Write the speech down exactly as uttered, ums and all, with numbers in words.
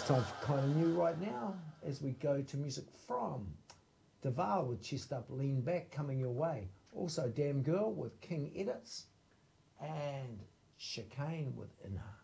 It's time for Kind of New right now as we go to music from Deval with Chest Up, Lean Back coming your way. Also Damn Girl with King Edits and Chicane with In Her.